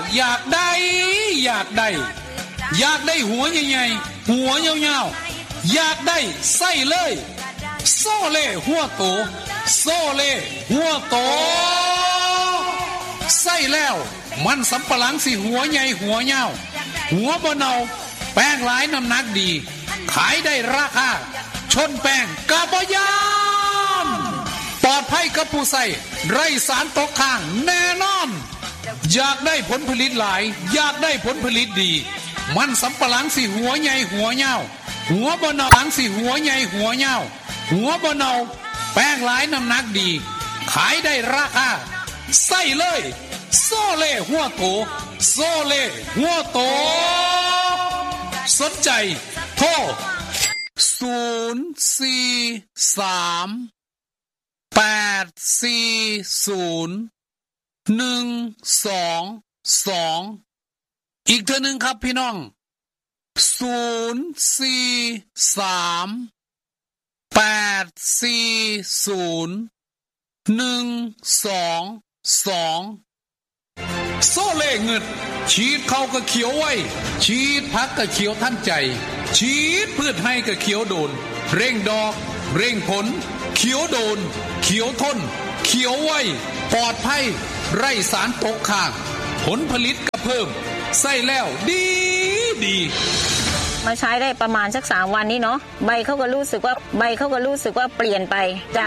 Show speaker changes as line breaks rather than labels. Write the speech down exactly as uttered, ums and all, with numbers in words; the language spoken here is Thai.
อยากได้อยากได้อยากได้หัวใหญ่ๆหัวยาวๆอยากได้ไส้เลยโซเล่หัวโตโซเล่หัวโตไส้แล้วมันสำปะหลังสิหัวใหญ่หัวยาวหัวบ่เนาแป้งหลายน้ำหนักดีขายได้ราคาชนแป้งกะบ่ยานปลอดภัยกับผู้ใส่ไร้สารตกค้างแน่นอนอยากได้ผลผลิตหลายอยากได้ผลผลิตดีมันสำปะหลังสิหัวใหญ่หัวยาวหัวบ่เนาหลังสิหัวใหญ่หัวยาวหัวบ่เนาแป้งหลายน้ำหนักดีขายได้ราคาใส่เลยโซเล่หัวโตโซเล่หัวโตสนใจโทรศูนย์ สี่ สาม แปด สี่ ศูนย์ หนึ่ง สอง สองอีกเทื่อนึงครับพี่น้องศูนย์ สี่ สาม แปด สี่ ศูนย์ หนึ่ง สอง สองโซเล่เงิดฉีดเข้าก็เขียวไว้ฉีดพักก็เขียวทันใจฉีดพืชให้ก็เขียวโดนเร่งดอกเร่งผลเขียวโดนเขียวทนเขียวไว้ปลอดภัยไร้สารตกค้างผลผลิตก็เพิ่มใส่แล้วดีดี
มาใช้ได้ประมาณสักสามวันนี้เนาะใบเขาก็รู้สึกว่าใบเขาก็รู้สึกว่าเปลี่ยนไปจาก